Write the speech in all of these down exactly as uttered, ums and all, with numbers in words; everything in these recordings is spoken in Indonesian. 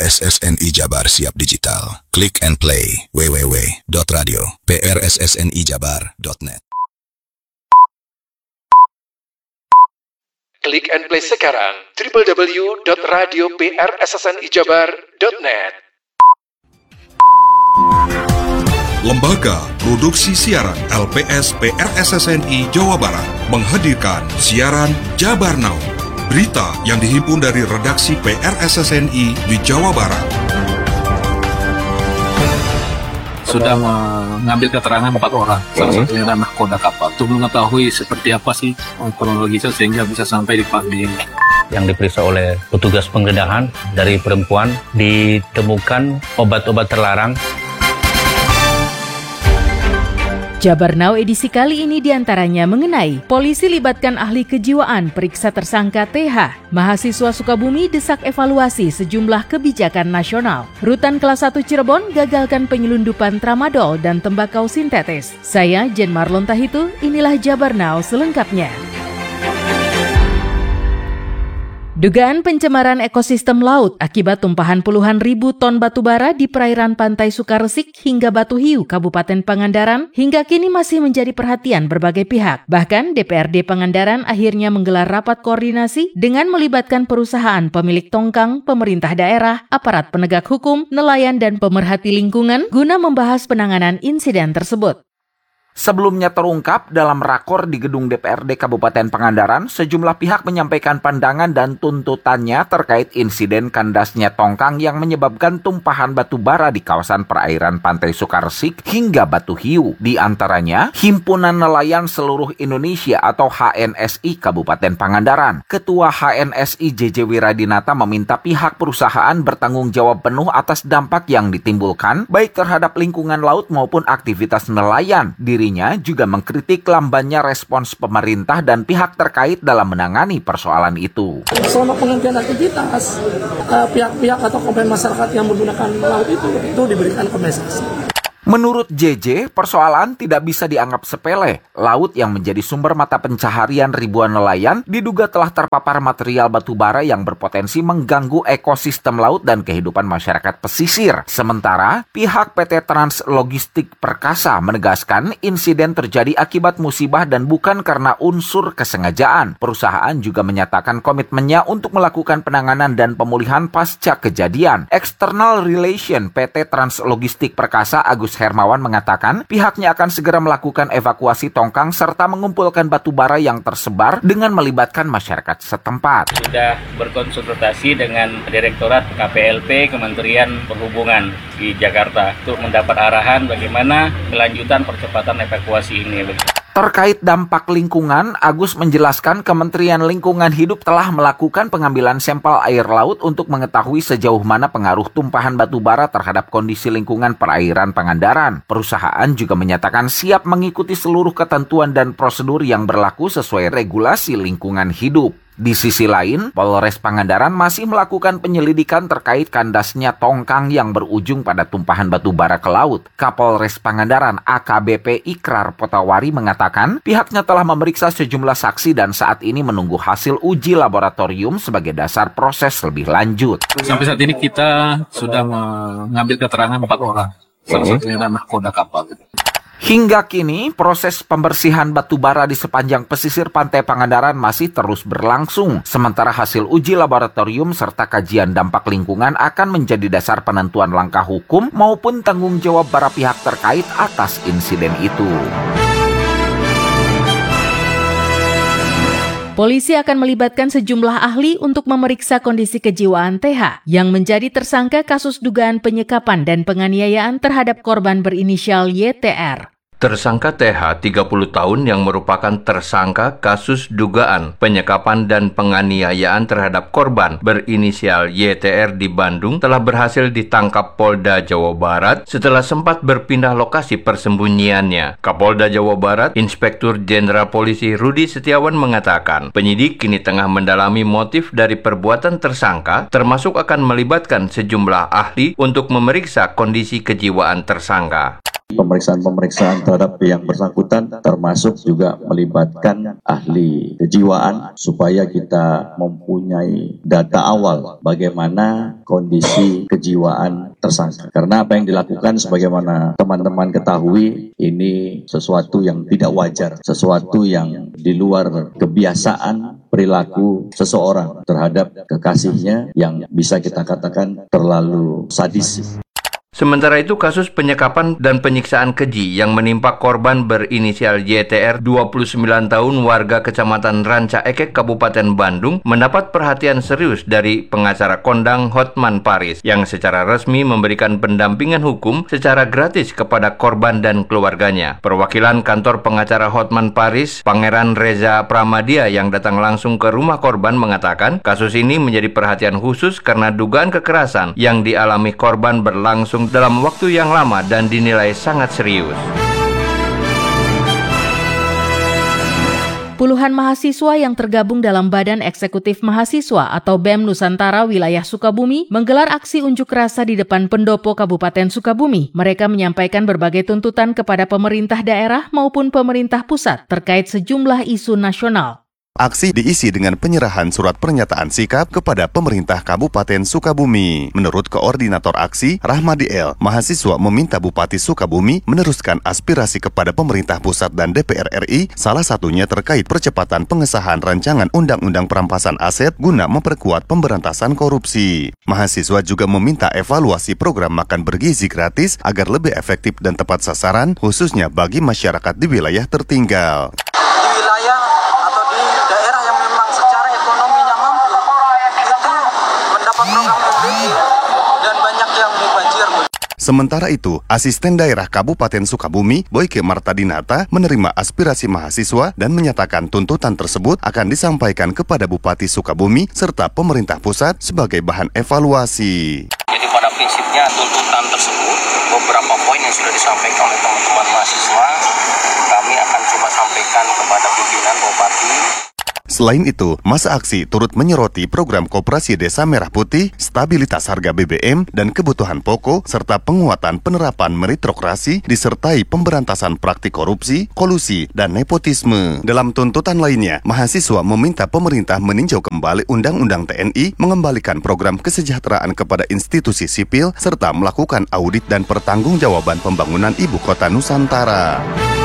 S S N I Jabar Siap Digital. Click and play w w w dot radio p r s s n i jabar dot net. Klik and play sekarang w w w dot radio p r s s n i jabar dot net. Lembaga Produksi Siaran L P S P R S S N I Jawa Barat menghadirkan siaran Jabar Now, berita yang dihimpun dari redaksi P R S S N I di Jawa Barat. Sudah mengambil keterangan empat orang, salah satunya adalah nahkoda kapal, untuk mengetahui seperti apa sih kronologisnya sehingga bisa sampai di pagi. Yang diperiksa oleh petugas penggeledahan dari perempuan ditemukan obat-obat terlarang. Jabar Now edisi kali ini diantaranya mengenai polisi libatkan ahli kejiwaan periksa tersangka T H, mahasiswa Sukabumi desak evaluasi sejumlah kebijakan nasional, Rutan Kelas satu Cirebon gagalkan penyelundupan tramadol dan tembakau sintetis. Saya Jen Marlon Tahitu, inilah Jabar Now selengkapnya. Dugaan pencemaran ekosistem laut akibat tumpahan puluhan ribu ton batu bara di perairan Pantai Sukaresik hingga Batu Hiu, Kabupaten Pangandaran, hingga kini masih menjadi perhatian berbagai pihak. Bahkan D P R D Pangandaran akhirnya menggelar rapat koordinasi dengan melibatkan perusahaan pemilik tongkang, pemerintah daerah, aparat penegak hukum, nelayan, dan pemerhati lingkungan guna membahas penanganan insiden tersebut. Sebelumnya terungkap dalam rakor di gedung D P R D Kabupaten Pangandaran, sejumlah pihak menyampaikan pandangan dan tuntutannya terkait insiden kandasnya tongkang yang menyebabkan tumpahan batu bara di kawasan perairan Pantai Sukaresik hingga Batu Hiu. Di antaranya, Himpunan Nelayan Seluruh Indonesia atau H N S I Kabupaten Pangandaran. Ketua H N S I J J Wiradinata meminta pihak perusahaan bertanggung jawab penuh atas dampak yang ditimbulkan, baik terhadap lingkungan laut maupun aktivitas nelayan. Diri juga mengkritik lambannya respons pemerintah dan pihak terkait dalam menangani persoalan itu. Selama penghentian aktivitas, pihak-pihak atau komponen masyarakat yang menggunakan laut itu, itu diberikan kompensasi. Menurut J J, persoalan tidak bisa dianggap sepele. Laut yang menjadi sumber mata pencaharian ribuan nelayan diduga telah terpapar material batu bara yang berpotensi mengganggu ekosistem laut dan kehidupan masyarakat pesisir. Sementara, pihak P T Trans Logistik Perkasa menegaskan insiden terjadi akibat musibah dan bukan karena unsur kesengajaan. Perusahaan juga menyatakan komitmennya untuk melakukan penanganan dan pemulihan pasca kejadian. External Relation P T Trans Logistik Perkasa Agus Hermawan mengatakan pihaknya akan segera melakukan evakuasi tongkang serta mengumpulkan batu bara yang tersebar dengan melibatkan masyarakat setempat. Sudah berkonsultasi dengan Direktorat K P L P Kementerian Perhubungan di Jakarta untuk mendapat arahan bagaimana kelanjutan percepatan evakuasi ini. Terkait dampak lingkungan, Agus menjelaskan Kementerian Lingkungan Hidup telah melakukan pengambilan sampel air laut untuk mengetahui sejauh mana pengaruh tumpahan batu bara terhadap kondisi lingkungan perairan Pangandaran. Perusahaan juga menyatakan siap mengikuti seluruh ketentuan dan prosedur yang berlaku sesuai regulasi lingkungan hidup. Di sisi lain, Polres Pangandaran masih melakukan penyelidikan terkait kandasnya tongkang yang berujung pada tumpahan batu bara ke laut. Kapolres Pangandaran A K B P Ikrar Potawari mengatakan pihaknya telah memeriksa sejumlah saksi dan saat ini menunggu hasil uji laboratorium sebagai dasar proses lebih lanjut. Sampai saat ini kita sudah mengambil keterangan empat orang, salah satunya adalah nahkoda kapal. Hingga kini, proses pembersihan batu bara di sepanjang pesisir pantai Pangandaran masih terus berlangsung. Sementara hasil uji laboratorium serta kajian dampak lingkungan akan menjadi dasar penentuan langkah hukum maupun tanggung jawab para pihak terkait atas insiden itu. Polisi akan melibatkan sejumlah ahli untuk memeriksa kondisi kejiwaan T H yang menjadi tersangka kasus dugaan penyekapan dan penganiayaan terhadap korban berinisial Y T R. Tersangka T H, tiga puluh tahun, yang merupakan tersangka kasus dugaan penyekapan dan penganiayaan terhadap korban berinisial Y T R di Bandung telah berhasil ditangkap Polda Jawa Barat setelah sempat berpindah lokasi persembunyiannya. Kapolda Jawa Barat, Inspektur Jenderal Polisi Rudi Setiawan mengatakan, penyidik kini tengah mendalami motif dari perbuatan tersangka, termasuk akan melibatkan sejumlah ahli untuk memeriksa kondisi kejiwaan tersangka. Pemeriksaan-pemeriksaan terhadap yang bersangkutan termasuk juga melibatkan ahli kejiwaan supaya kita mempunyai data awal bagaimana kondisi kejiwaan tersangka. Karena apa yang dilakukan sebagaimana teman-teman ketahui ini sesuatu yang tidak wajar, sesuatu yang di luar kebiasaan perilaku seseorang terhadap kekasihnya yang bisa kita katakan terlalu sadis. Sementara itu, kasus penyekapan dan penyiksaan keji yang menimpa korban berinisial Y T R dua puluh sembilan tahun warga Kecamatan Ranca Ekek, Kabupaten Bandung mendapat perhatian serius dari pengacara kondang Hotman Paris yang secara resmi memberikan pendampingan hukum secara gratis kepada korban dan keluarganya. Perwakilan kantor pengacara Hotman Paris, Pangeran Reza Pramadia yang datang langsung ke rumah korban mengatakan kasus ini menjadi perhatian khusus karena dugaan kekerasan yang dialami korban berlangsung dalam waktu yang lama dan dinilai sangat serius. Puluhan mahasiswa yang tergabung dalam Badan Eksekutif Mahasiswa atau B E M Nusantara Wilayah Sukabumi menggelar aksi unjuk rasa di depan Pendopo Kabupaten Sukabumi. Mereka menyampaikan berbagai tuntutan kepada pemerintah daerah maupun pemerintah pusat terkait sejumlah isu nasional. Aksi diisi dengan penyerahan surat pernyataan sikap kepada pemerintah Kabupaten Sukabumi. Menurut Koordinator Aksi, Rahmadi L, mahasiswa meminta Bupati Sukabumi meneruskan aspirasi kepada pemerintah pusat dan D P R R I, salah satunya terkait percepatan pengesahan rancangan Undang-Undang Perampasan Aset guna memperkuat pemberantasan korupsi. Mahasiswa juga meminta evaluasi program makan bergizi gratis agar lebih efektif dan tepat sasaran, khususnya bagi masyarakat di wilayah tertinggal. Sementara itu, Asisten Daerah Kabupaten Sukabumi, Boyke Martadinata, menerima aspirasi mahasiswa dan menyatakan tuntutan tersebut akan disampaikan kepada Bupati Sukabumi serta pemerintah pusat sebagai bahan evaluasi. Jadi pada prinsipnya tuntutan tersebut, beberapa poin yang sudah disampaikan oleh teman-teman mahasiswa, kami akan coba sampaikan kepada pimpinan Bupati. Selain itu, masa aksi turut menyoroti program Koperasi Desa Merah Putih, stabilitas harga B B M, dan kebutuhan pokok, serta penguatan penerapan meritokrasi disertai pemberantasan praktik korupsi, kolusi, dan nepotisme. Dalam tuntutan lainnya, mahasiswa meminta pemerintah meninjau kembali Undang-Undang T N I, mengembalikan program kesejahteraan kepada institusi sipil, serta melakukan audit dan pertanggungjawaban pembangunan Ibu Kota Nusantara.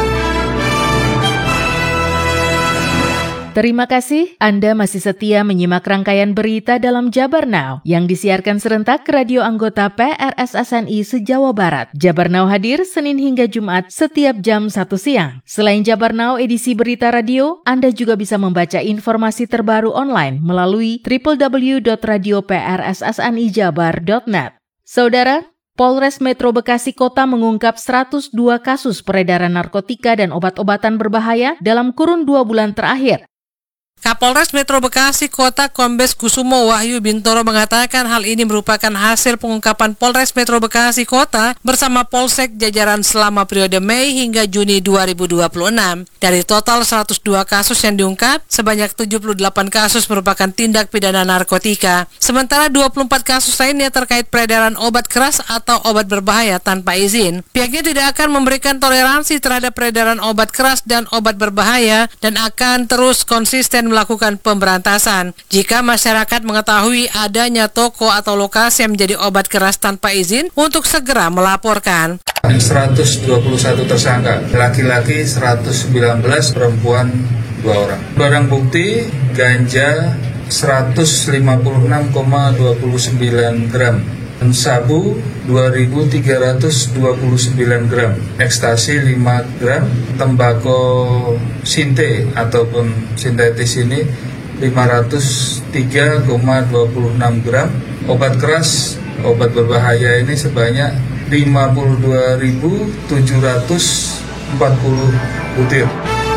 Terima kasih Anda masih setia menyimak rangkaian berita dalam Jabar Now yang disiarkan serentak ke radio anggota P R S S N I se-Jawa Barat. Jabar Now hadir Senin hingga Jumat setiap jam satu siang. Selain Jabar Now edisi berita radio, Anda juga bisa membaca informasi terbaru online melalui w w w dot radio p r s s n i jabar dot net. Saudara, Polres Metro Bekasi Kota mengungkap seratus dua kasus peredaran narkotika dan obat-obatan berbahaya dalam kurun dua bulan terakhir. Kapolres Metro Bekasi Kota Kombes Kusumo Wahyu Bintoro mengatakan hal ini merupakan hasil pengungkapan Polres Metro Bekasi Kota bersama Polsek jajaran selama periode Mei hingga Juni dua ribu dua puluh enam. Dari total seratus dua kasus yang diungkap, sebanyak tujuh puluh delapan kasus merupakan tindak pidana narkotika. Sementara dua puluh empat kasus lainnya terkait peredaran obat keras atau obat berbahaya tanpa izin. Pihaknya tidak akan memberikan toleransi terhadap peredaran obat keras dan obat berbahaya dan akan terus konsisten melakukan pemberantasan. Jika masyarakat mengetahui adanya toko atau lokasi yang menjadi obat keras tanpa izin, untuk segera melaporkan. seratus dua puluh satu tersangka, laki-laki seratus sembilan belas, perempuan dua orang. Barang bukti ganja seratus lima puluh enam koma dua sembilan gram, sabu dua ribu tiga ratus dua puluh sembilan gram, ekstasi lima gram, tembakau sinte ataupun sintetis ini lima ratus tiga koma dua enam gram, obat keras, obat berbahaya ini sebanyak lima puluh dua ribu tujuh ratus empat puluh butir.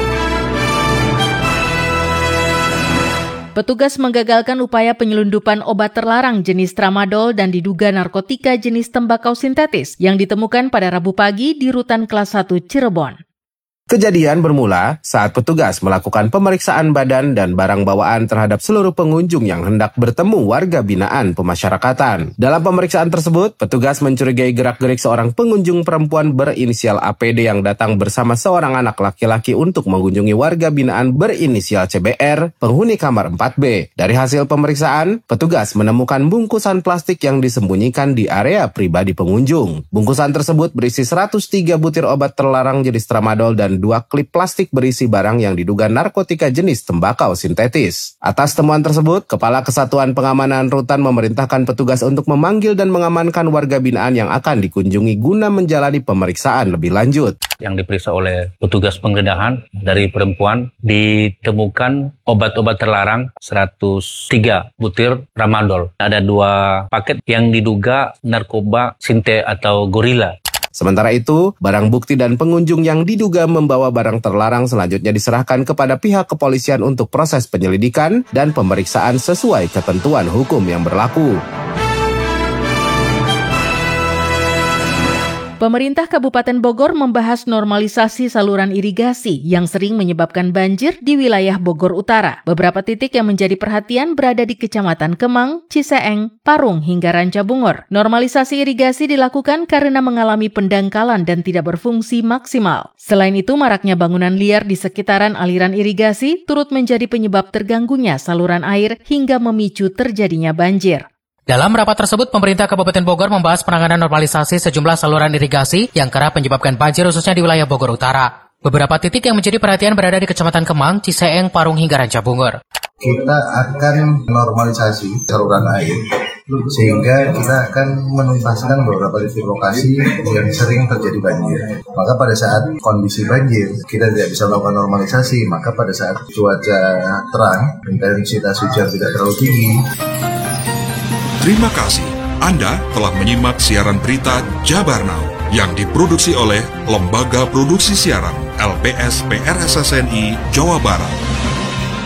Petugas menggagalkan upaya penyelundupan obat terlarang jenis tramadol dan diduga narkotika jenis tembakau sintetis yang ditemukan pada Rabu pagi di Rutan Kelas satu Cirebon. Kejadian bermula saat petugas melakukan pemeriksaan badan dan barang bawaan terhadap seluruh pengunjung yang hendak bertemu warga binaan pemasyarakatan. Dalam pemeriksaan tersebut, petugas mencurigai gerak-gerik seorang pengunjung perempuan berinisial A P D yang datang bersama seorang anak laki-laki untuk mengunjungi warga binaan berinisial C B R, penghuni kamar empat B. Dari hasil pemeriksaan, petugas menemukan bungkusan plastik yang disembunyikan di area pribadi pengunjung. Bungkusan tersebut berisi seratus tiga butir obat terlarang jenis tramadol dan dua klip plastik berisi barang yang diduga narkotika jenis tembakau sintetis. Atas temuan tersebut, Kepala Kesatuan Pengamanan Rutan memerintahkan petugas untuk memanggil dan mengamankan warga binaan yang akan dikunjungi guna menjalani pemeriksaan lebih lanjut. Yang diperiksa oleh petugas penggeledahan dari perempuan ditemukan obat-obat terlarang seratus tiga butir tramadol. Ada dua paket yang diduga narkoba sinte atau gorila. Sementara itu, barang bukti dan pengunjung yang diduga membawa barang terlarang selanjutnya diserahkan kepada pihak kepolisian untuk proses penyelidikan dan pemeriksaan sesuai ketentuan hukum yang berlaku. Pemerintah Kabupaten Bogor membahas normalisasi saluran irigasi yang sering menyebabkan banjir di wilayah Bogor Utara. Beberapa titik yang menjadi perhatian berada di Kecamatan Kemang, Ciseeng, Parung, hingga Rancabungor. Normalisasi irigasi dilakukan karena mengalami pendangkalan dan tidak berfungsi maksimal. Selain itu, maraknya bangunan liar di sekitaran aliran irigasi turut menjadi penyebab terganggunya saluran air hingga memicu terjadinya banjir. Dalam rapat tersebut, pemerintah Kabupaten Bogor membahas penanganan normalisasi sejumlah saluran irigasi yang kerap menyebabkan banjir khususnya di wilayah Bogor Utara. Beberapa titik yang menjadi perhatian berada di Kecamatan Kemang, Ciseeng, Parung, hingga Rancabungor. Kita akan normalisasi saluran air, sehingga kita akan menuntaskan beberapa titik lokasi yang sering terjadi banjir. Maka pada saat kondisi banjir, kita tidak bisa melakukan normalisasi, maka pada saat cuaca terang, intensitas hujan tidak terlalu tinggi. Terima kasih. Anda telah menyimak siaran berita Jabar Now yang diproduksi oleh Lembaga Produksi Siaran L P S P R S S N I Jawa Barat.